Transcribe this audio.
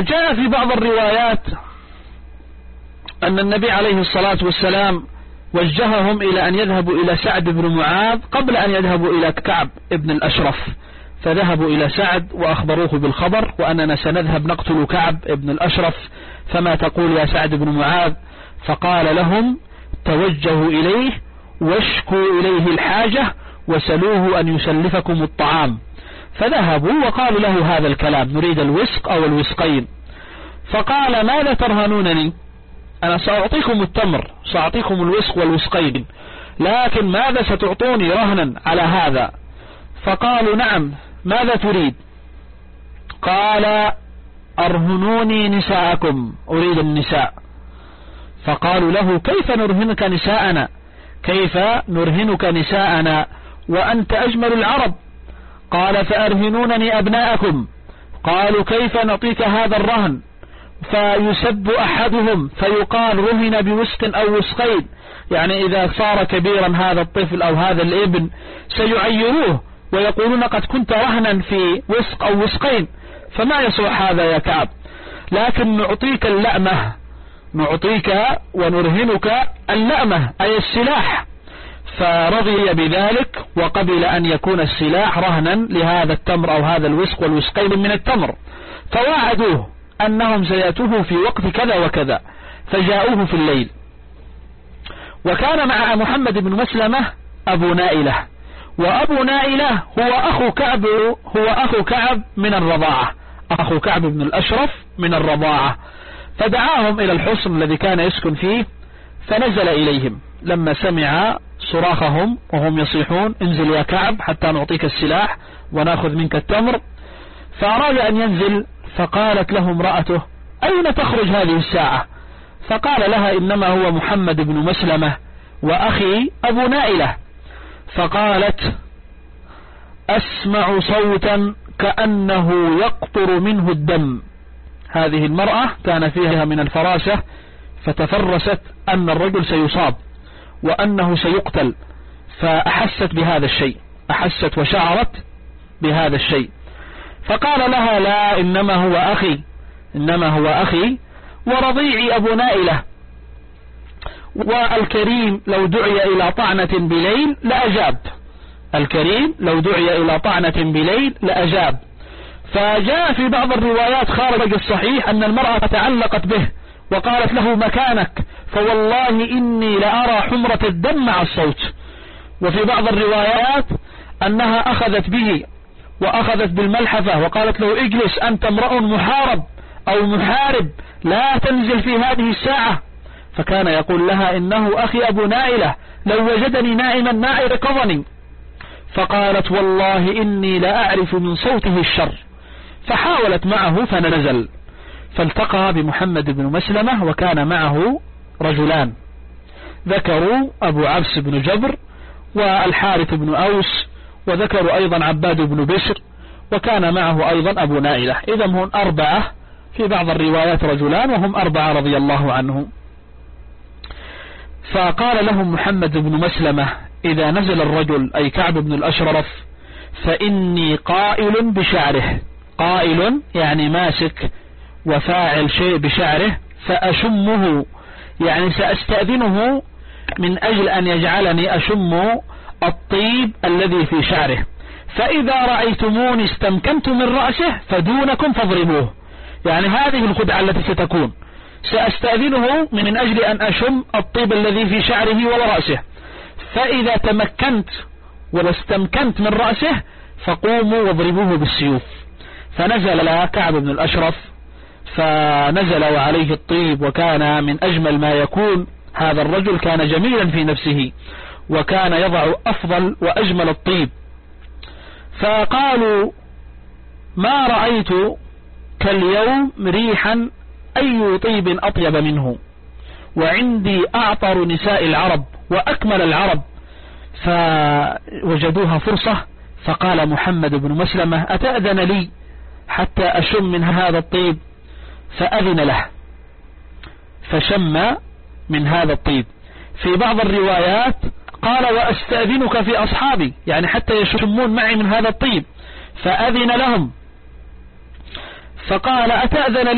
جاء في بعض الروايات أن النبي عليه الصلاة والسلام وجههم إلى أن يذهبوا إلى سعد بن معاذ قبل أن يذهبوا إلى كعب بن الأشرف، فذهبوا إلى سعد وأخبروه بالخبر وأننا سنذهب نقتل كعب بن الأشرف، فما تقول يا سعد بن معاذ؟ فقال لهم توجهوا إليه واشكوا إليه الحاجة وسلوه أن يسلفكم الطعام. فذهبوا وقالوا له هذا الكلام: نريد الوسق أو الوسقين. فقال: ماذا ترهنونني؟ أنا سأعطيكم التمر، سأعطيكم الوسق والوسقين، لكن ماذا ستعطوني رهنا على هذا؟ فقالوا: نعم، ماذا تريد؟ قال: أرهنوني نساءكم، أريد النساء. فقالوا له: كيف نرهنك نساءنا؟ كيف نرهنك نساءنا وأنت أجمل العرب؟ قال: فأرهنونني أبناءكم. قالوا: كيف نعطيك هذا الرهن؟ فيسب أحدهم فيقال: رهن بوسق أو وسقين، يعني إذا صار كبيرا هذا الطفل أو هذا الابن سيعيروه ويقولون قد كنت رهنا في وسق أو وسقين، فما يصلح هذا يا كعب، لكن نعطيك اللأمة، نعطيك ونرهنك اللأمة أي السلاح. فرضي بذلك وقبل أن يكون السلاح رهنا لهذا التمر أو هذا الوسق والوسقين من التمر. فواعدوه أنهم سيأتوه في وقت كذا وكذا، فجاءوه في الليل. وكان مع محمد بن مسلمة أبو نائلة، وأبو نائلة هو أخو كعب من الرضاعة، أخو كعب بن الأشرف من الرضاعة. فدعاهم إلى الحصن الذي كان يسكن فيه، فنزل إليهم لما سمع صراخهم وهم يصيحون: انزل يا كعب حتى نعطيك السلاح ونأخذ منك التمر. فأراد أن ينزل، فقالت له امرأته: أين تخرج هذه الساعة؟ فقال لها: إنما هو محمد بن مسلمة وأخي أبو نائلة. فقالت: أسمع صوتا كأنه يقطر منه الدم. هذه المرأة كان فيها من الفراسة، فتفرست أن الرجل سيصاب وأنه سيقتل، فأحست بهذا الشيء، أحست وشعرت بهذا الشيء. فقال لها: لا، إنما هو أخي، إنما هو أخي ورضيعي أبو نائلة، والكريم لو دعي إلى طعنة بليل لأجاب، الكريم لو دعي إلى طعنة بليل لأجاب. فجاء في بعض الروايات خارج الصحيح أن المرأة تعلقت به وقالت له: مكانك، فوالله إني لأرى حمرة الدم مع الصوت. وفي بعض الروايات أنها أخذت به وأخذت بالملحفة وقالت له: اجلس، أنت امرأ محارب أو محارب، لا تنزل في هذه الساعة. فكان يقول لها: إنه أخي أبو نائلة، لو وجدني نائما ما أيقظني. فقالت: والله إني لأعرف من صوته الشر. فحاولت معه فنزل، فالتقى بمحمد بن مسلمة وكان معه رجلان ذكروا: أبو عبس بن جبر والحارث بن أوس، وذكروا أيضا عباد بن بشر، وكان معه أيضا أبو نائلة. إذا هم 4، في بعض الروايات رجلان وهم 4 رضي الله عنهم. فقال لهم محمد بن مسلمة: إذا نزل الرجل أي كعب بن الأشرف فإني قائل بشعره، قائل يعني ماسك وفاعل شيء بشعره، فأشمه يعني سأستأذنه من أجل أن يجعلني أشم الطيب الذي في شعره، فإذا رأيتموني استمكنت من رأسه فدونكم فاضربوه. يعني هذه الخدعة التي ستكون، سأستأذنه من أجل أن أشم الطيب الذي في شعره ورأسه، فإذا تمكنت واستمكنت من رأسه فقوموا واضربوه بالسيوف. فنزل كعب بن الأشرف، فنزل وعليه الطيب، وكان من أجمل ما يكون، هذا الرجل كان جميلا في نفسه وكان يضع أفضل وأجمل الطيب. فقالوا: ما رأيت كاليوم ريحا أي طيب أطيب منه، وعندي أعطر نساء العرب وأكمل العرب. فوجدوها فرصة، فقال محمد بن مسلمة: أتأذن لي حتى أشم من هذا الطيب؟ فأذن له فشم من هذا الطيب. في بعض الروايات قال: وأستأذنك في أصحابي، يعني حتى يشمون معي من هذا الطيب. فأذن لهم، فقال: أتأذن